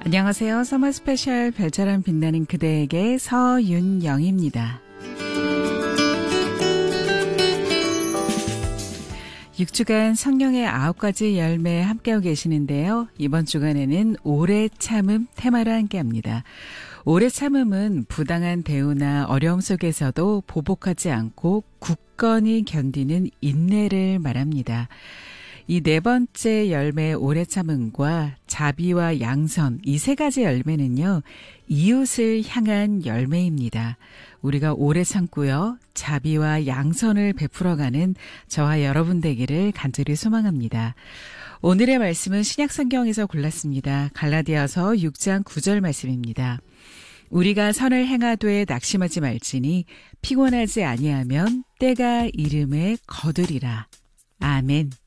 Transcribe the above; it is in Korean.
안녕하세요. 서머 스페셜 별처럼 빛나는 그대에게 서윤영입니다. 6주간 성령의 9가지 열매 함께하고 계시는데요. 이번 주간에는 오래 참음 테마로 함께합니다. 오래 참음은 부당한 대우나 어려움 속에서도 보복하지 않고 굳건히 견디는 인내를 말합니다. 이 네 번째 열매 오래 참음과 자비와 양선, 이 세 가지 열매는요, 이웃을 향한 열매입니다. 우리가 오래 참고요, 자비와 양선을 베풀어가는 저와 여러분 되기를 간절히 소망합니다. 오늘의 말씀은 신약성경에서 골랐습니다. 갈라디아서 6장 9절 말씀입니다. 우리가 선을 행하되 낙심하지 말지니 피곤하지 아니하면 때가 이름에 거두리라. 아멘.